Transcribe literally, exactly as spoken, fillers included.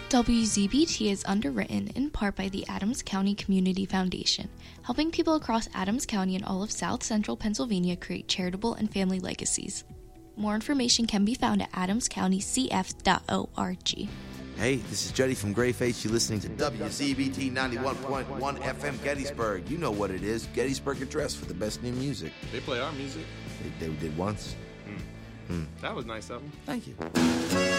W Z B T is underwritten in part by the Adams County Community Foundation, helping people across Adams County and all of South Central Pennsylvania create charitable and family legacies. More information can be found at adams county c f dot org. Hey, this is Juddy from Greyface. You're listening to W Z B T ninety-one point one F M Gettysburg. You know what it is. Gettysburg Address for the best new music. They play our music. They, they did once. Mm. Mm. That was nice of them. Thank you.